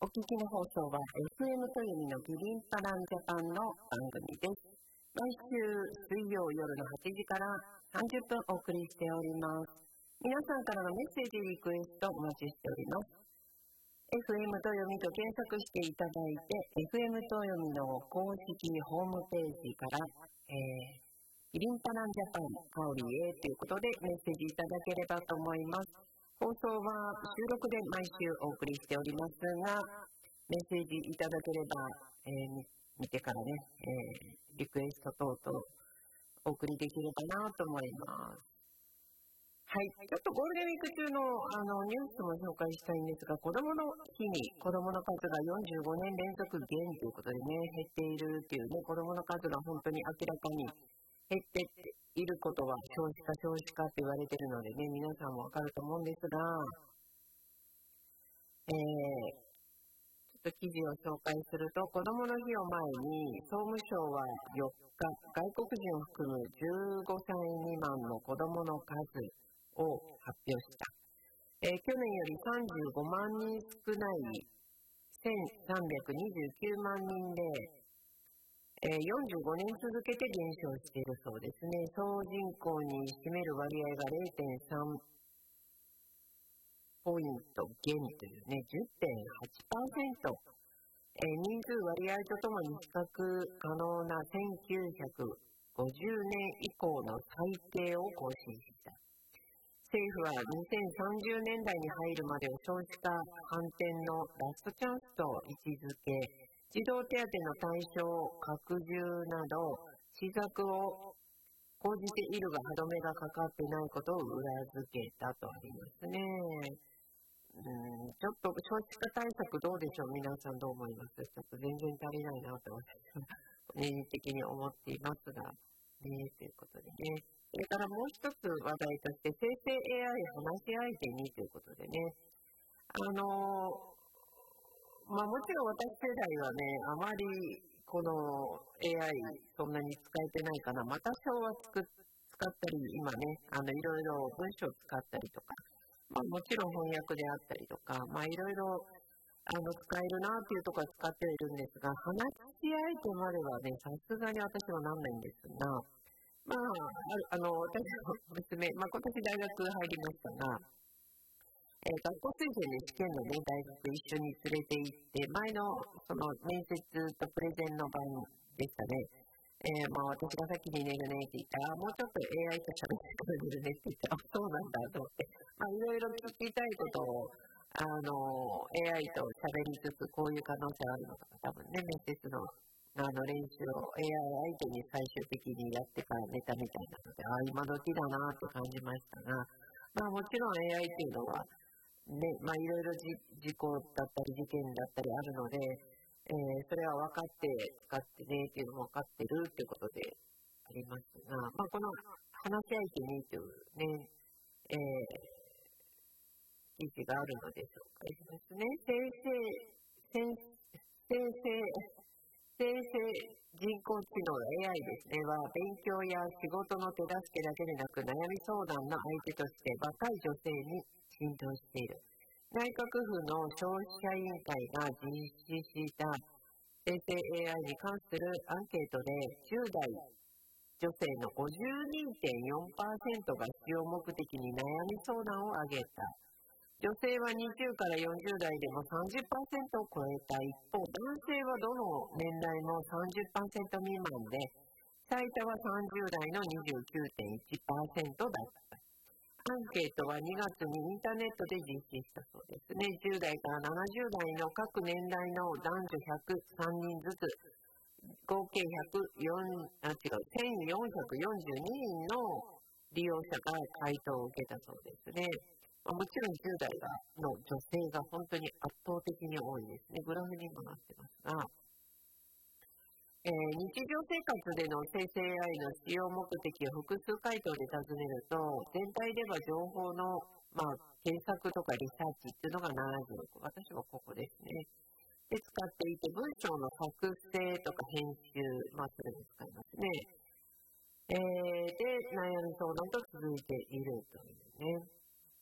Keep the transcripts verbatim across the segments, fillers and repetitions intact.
お聞きの放送は エフエム とよみのギリンパランジャパンの番組です。毎週水曜夜のはちじからさんじゅっぷんお送りしております。皆さんからのメッセージリクエストお待ちしております。エフエム とよみと検索していただいて エフエム とよみの公式ホームページから、えー、ギリンパランジャパン香りへということでメッセージいただければと思います。放送は収録で毎週お送りしておりますが、メッセージいただければ、えー、見てからね、えー、リクエスト等々お送りできればなと思います。はい、ちょっとゴールデンウィーク中の、あのニュースも紹介したいんですが、子どもの日に子どもの数がよんじゅうごねん連続減ということでね、減っているっていうね、子どもの数が本当に明らかに減っていることは少子化少子化って言われているのでね、皆さんもわかると思うんですが、えー、ちょっと記事を紹介すると、子どもの日を前に総務省はよっか、外国人を含むじゅうごさい未満の子どもの数を発表した。えー、去年よりさんじゅうごまんにん少ないせんさんびゃくにじゅうきゅうまんにんで、えー、よんじゅうごねん続けて減少しているそうですね。総人口に占める割合が れいてんさん ポイント減というね、じゅってんはちパーセント、えー、人数割合とともに比較可能なせんきゅうひゃくごじゅうねん以降の最低を更新した。政府はにせんさんじゅうねんだいに入るまでを少子化反転のラストチャンスと位置づけ、児童手当の対象拡充など施策を講じているが歯止めがかかっていないことを裏付けたとありますね。うん、ちょっと少子化対策どうでしょう、皆さんどう思います？ちょっと全然足りないなと私は個人的に思っていますがね、ということでね。それからもう一つ話題として生成 エーアイ 話し相手にということでね、あのー、まあもちろん私世代はね、あまりこの エーアイ そんなに使えてないかな。また昭和つく使ったり、今ね、あのいろいろ文章を使ったりとか、まあもちろん翻訳であったりとか、まあいろいろあの使えるなっていうところは使ってはいるんですが、話し相手まではね、さすがに私はなんないんですが、まあ、あの、私の娘、まあ、今年大学入りましたが、えー、学校推薦で試験のね、大学一緒に連れて行って、前のその面接とプレゼンの場でしたね。えー、まあ、私が先に寝るねって言ったら、もうちょっと エーアイ と喋ってくれるねって言ったら、あ、そうなんだと思って、まあ、いろいろ聞きたいことを、あの、エーアイ と喋りつつ、こういう可能性あるのとか、多分ね、面接のあの練習を エーアイ 相手に最終的にやってから寝たみたいなので、ああ、今時だなと感じましたが、まあもちろん エーアイ っていうのは、ね、まあいろいろ事故だったり事件だったりあるので、えー、それは分かって使ってねっていうのも分かってるってことでありますが、まあこの話し相手にというね、えー、記事があるので紹介しますね。生成、生成、生成人工知能 エーアイ ですねは勉強や仕事の手助けだけでなく悩み相談の相手として若い女性に浸透している。内閣府の消費者委員会が実施した生成 エーアイ に関するアンケートでじゅうだい女性の ごじゅうにてんよんパーセント が使用目的に悩み相談を挙げた。女性はにじゅうからよんじゅうだいでも さんじゅっパーセント を超えた一方、男性はどの年代も さんじゅっパーセント 未満で、最多はさんじゅうだいの にじゅうきゅうてんいちパーセント だった。アンケートはにがつにインターネットで実施したそうですね。じゅうだいからななじゅうだいの各年代の男女ひゃくさんにんずつ、合計ひゃくよん、あ、違う、せんよんひゃくよんじゅうににんの利用者が回答を受けたそうですね。もちろんじゅうだいの女性が本当に圧倒的に多いですね。グラフにもなってますが、えー、日常生活での生成 エーアイ の使用目的を複数回答で尋ねると、全体では情報の、まあ、検索とかリサーチっていうのがななじゅうろく、私はここですね。で、使っていて、文章の作成とか編集、まあ、それに使いますね。えー、で、悩み相談と続いているというね。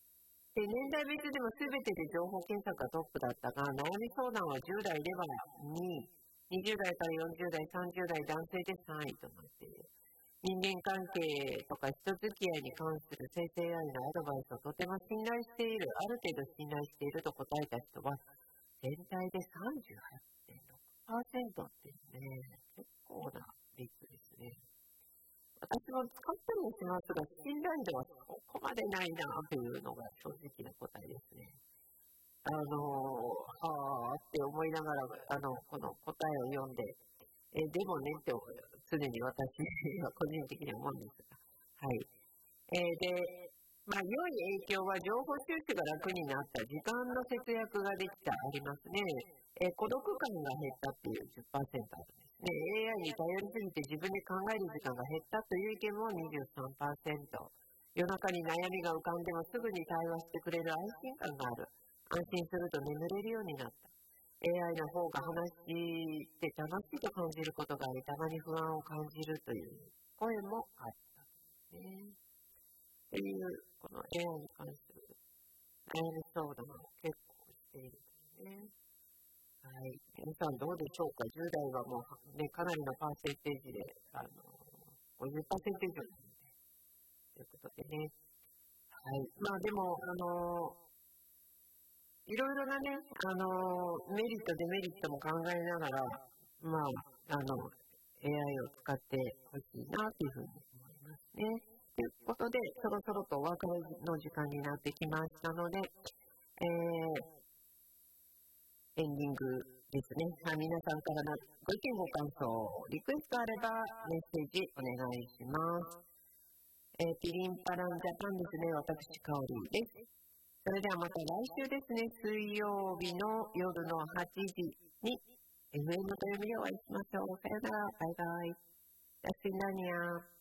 で、年代別でも全てで情報検索がトップだったが、悩み相談はじゅう代ではにい、にじゅう代からよんじゅう代、さんじゅう代男性でさんいとなっている。人間関係とか人付き合いに関する生成 エーアイ のアドバイスをとても信頼している、ある程度信頼していると答えた人は、全体で さんじゅうはちてんろくパーセント っていうね、結構な率ですね。私も使ったりもしますが、信頼度はそこまでないなというのが正直な答えですね。あのー、はあって思いながら、あの、この答えを読んで、えでもねって常に私は個人的に思うんですが。はい。えー、で、まあ、良い影響は情報収集が楽になった、時間の節約ができた、ありますね。えー、孤独感が減ったっていう じゅっパーセント あるんですね。エーアイ に頼りすぎて自分で考える時間が減ったという意見も にじゅうさんパーセント。夜中に悩みが浮かんでもすぐに対話してくれる安心感がある。安心すると眠れるようになった。エーアイ の方が話して楽しいと感じることがあり、たまに不安を感じるという声もあったんですね。という、この エーアイ に関する悩み相談を結構しているんですね。はい。皆さんどうでしょうか。じゅう代はもう、ね、かなりのパーセンテージで、あの、ごじゅっパーセント以上なので、ということでね。はい。まあでも、あの、いろいろなね、あの、メリット、デメリットも考えながら、まあ、あの、エーアイ を使ってほしいなというふうに思いますね。ということで、そろそろとお別れの時間になってきましたので、えー、エンディングですね。まあ、皆さんからのご意見、ご感想、リクエストあればメッセージお願いします。えー、ピリンパランジャパンですね。私、かおりです。それではまた来週ですね、水曜日の夜のはちじに エフエム と読みでお会いしましょう。さよなら、バイバイ。やすいなにゃー。